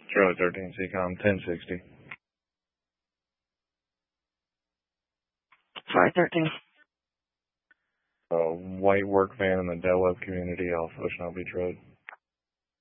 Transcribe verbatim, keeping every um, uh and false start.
Charlie thirteen C COM ten sixty. Charlie thirteen. A white work van in the Del Webb community off Ocean Beach Road.